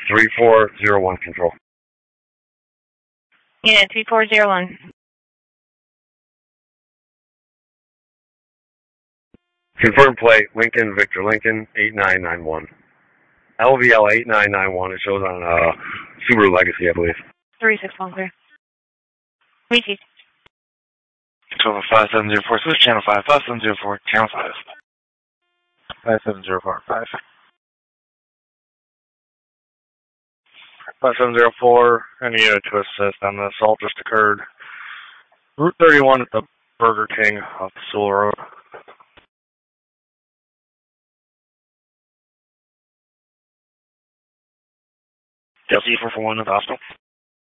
3401 control. Unit 3401. Confirm plate, Lincoln, Victor Lincoln, 8991. LVL 8991, it shows on Subaru Legacy, I believe. 361 clear. Repeat. Control 5704, switch channel 5, 5704, channel 5. 57045. 5704, I need you to assist on the assault just occurred. Route 31 at the Burger King off the Sewell Road. Delta 441 at the hospital.